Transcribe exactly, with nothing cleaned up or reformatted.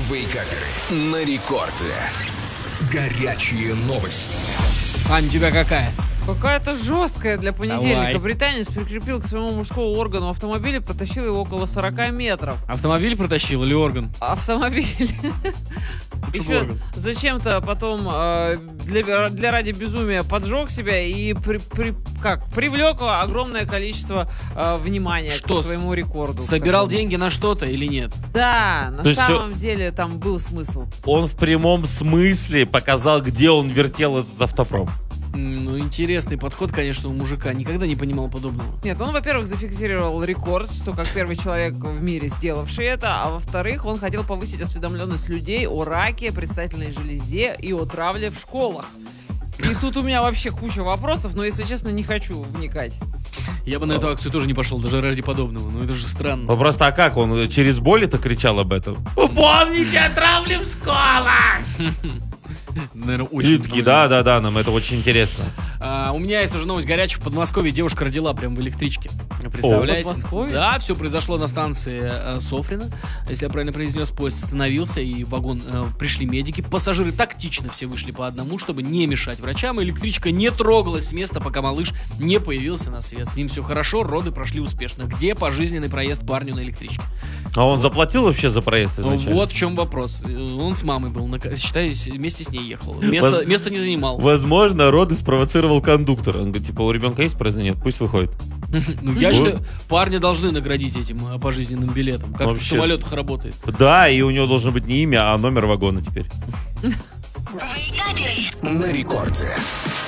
Вейкаперы на рекорде. Горячие новости. Ань, у тебя какая? Какая-то жесткая для понедельника. Давай. Британец прикрепил к своему мужскому органу автомобиль и протащил его около сорока метров. Автомобиль протащил или орган? Автомобиль. Еще орган? зачем-то потом э, для, для ради безумия поджег себя и при, при, как, привлек огромное количество э, внимания Что, к своему рекорду. Собирал Такому. деньги на что-то или нет? Да, на То есть самом деле там был смысл. Он в прямом смысле показал, где он вертел этот автопром. М, Ну, интересный подход, конечно, у мужика. Никогда не понимал подобного. Нет, он, во-первых, зафиксировал рекорд, что как первый человек в мире сделавший это, а во-вторых, он хотел повысить осведомленность людей о раке, предстательной железе и о травле в школах. И тут у меня вообще куча вопросов, но, если честно, не хочу вникать. Я бы на эту акцию тоже не пошел, даже ради подобного. Ну, это же странно. Ну просто, а как он через боль это кричал об этом? Помните о травле в школах! Наверное, И очень. такие, да, да, да, нам это очень интересно. А, у меня есть уже новость горячая. В Подмосковье девушка родила прямо в электричке. Представляете? В Подмосковье? Да, все произошло на станции э, Софрино. Если я правильно произнес, поезд остановился, и в вагон э, пришли медики. Пассажиры тактично все вышли по одному, чтобы не мешать врачам. Электричка не трогалась с места, пока малыш не появился на свет. С ним все хорошо, роды прошли успешно. Где пожизненный проезд парню на электричке? А он заплатил вообще за проезд Ну, изначально? вот в чем вопрос. Он с мамой был, на- считай, с- вместе с ней ехал. Место, Воз- место не занимал. Возможно, роды спровоцировал кондуктор. Он говорит, типа, у ребенка есть проезд? Нет, пусть выходит. Ну, я Вот. считаю, парня должны наградить этим э, пожизненным билетом. Как в Вообще. самолетах работает. Да, и у него должно быть не имя, а номер вагона теперь. На рекорде.